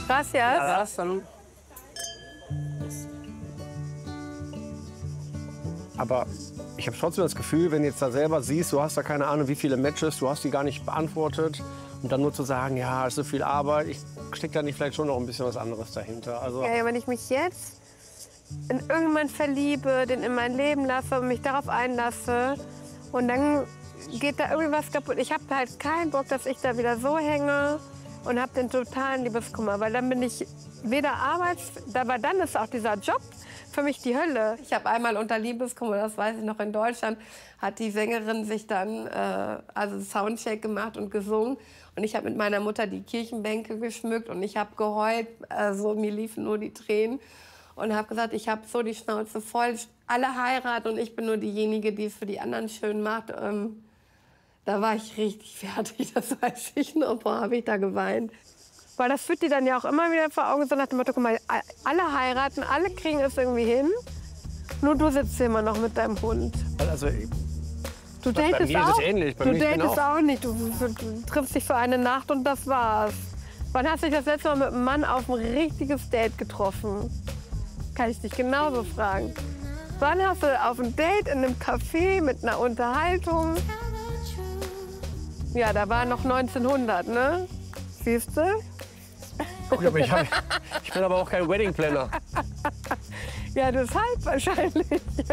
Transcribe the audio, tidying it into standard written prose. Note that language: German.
Gracias. Ja, dann. Aber ich habe trotzdem das Gefühl, wenn du jetzt da selber siehst, du hast da keine Ahnung, wie viele Matches, du hast die gar nicht beantwortet. Und dann nur zu sagen, ja, ist so viel Arbeit, ich stecke da nicht vielleicht schon noch ein bisschen was anderes dahinter. Also, Ja, wenn ich mich jetzt in irgendjemanden verliebe, den in mein Leben lasse und mich darauf einlasse und dann geht da irgendwie was kaputt. Ich habe halt keinen Bock, dass ich da wieder so hänge und habe den totalen Liebeskummer, weil dann bin ich weder aber dann ist auch dieser Job für mich die Hölle. Ich habe einmal unter Liebeskummer, das weiß ich noch in Deutschland, hat die Sängerin sich dann also Soundcheck gemacht und gesungen. Und ich habe mit meiner Mutter die Kirchenbänke geschmückt und ich habe geheult, also mir liefen nur die Tränen. Und habe gesagt, ich habe so die Schnauze voll, alle heiraten und ich bin nur diejenige, die es für die anderen schön macht. Da war ich richtig fertig, das weiß ich noch. Boah, habe ich da geweint. Weil das führt dir dann ja auch immer wieder vor Augen, so nach dem Motto, guck mal, alle heiraten, alle kriegen es irgendwie hin. Nur du sitzt hier immer noch mit deinem Hund. also Du bei datest mir ist auch, es ähnlich. Bei du mir, ich bin datest auch. auch nicht. Du triffst dich für eine Nacht und das war's. Wann hast du dich das letzte Mal mit einem Mann auf ein richtiges Date getroffen? Kann ich dich genauso fragen. Wann hast du auf ein Date in einem Café mit einer Unterhaltung? Ja, da war noch 1900, ne? Siehst du? Guck, aber ich bin aber auch kein Wedding Planner. Ja, deshalb wahrscheinlich.